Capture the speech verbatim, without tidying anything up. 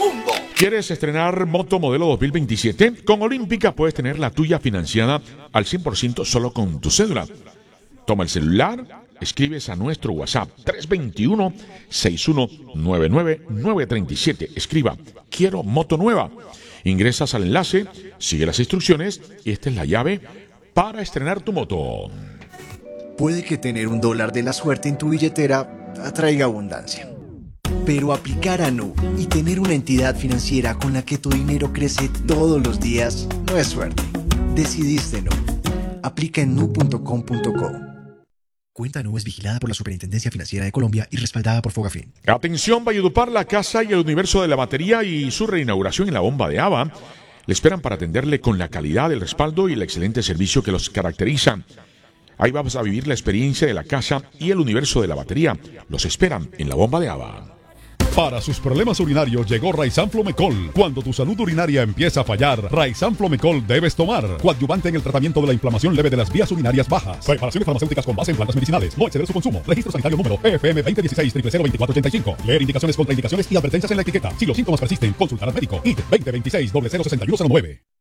mundo. ¿Quieres estrenar moto modelo dos mil veintisiete? Con Olímpica puedes tener la tuya financiada al cien por ciento solo con tu cédula. Toma el celular, escribes a nuestro WhatsApp tres dos uno, seis uno nueve nueve, nueve tres siete. Escriba, quiero moto nueva. Ingresas al enlace, sigue las instrucciones y esta es la llave para estrenar tu moto. Puede que tener un dólar de la suerte en tu billetera atraiga abundancia. Pero aplicar a Nu y tener una entidad financiera con la que tu dinero crece todos los días no es suerte. Decidiste Nu. Aplica en nu punto com punto co. Cuenta Nu es vigilada por la Superintendencia Financiera de Colombia y respaldada por Fogafín. Atención, Valledupar, la casa y el universo de la batería y su reinauguración en la bomba de Ava le esperan para atenderle con la calidad, el respaldo y el excelente servicio que los caracteriza. Ahí vamos a vivir la experiencia de la casa y el universo de la batería. Los esperan en la bomba de Ava. Para sus problemas urinarios llegó Raizan Flomecol. Cuando tu salud urinaria empieza a fallar, Raizan Flomecol debes tomar. Coadyuvante en el tratamiento de la inflamación leve de las vías urinarias bajas. Preparaciones farmacéuticas con base en plantas medicinales. No exceder su consumo. Registro sanitario número P F M veinte dieciséis cero cero veinticuatro ochenta y cinco. Leer indicaciones, contraindicaciones y advertencias en la etiqueta. Si los síntomas persisten, consultar al médico. I D veinte veintiséis cero cero seis uno cero nueve.